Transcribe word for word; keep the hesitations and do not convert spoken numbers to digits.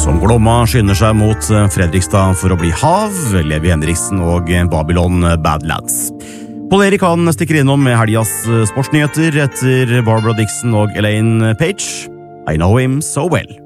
som Glomma skynder seg mot Fredrikstad for å bli Hav, Levi Henriksen og Babylon Badlands. Paul Erik han stikker innom med helgas sportsnyheter etter Barbara Dixon og Elaine Page. I know him so well.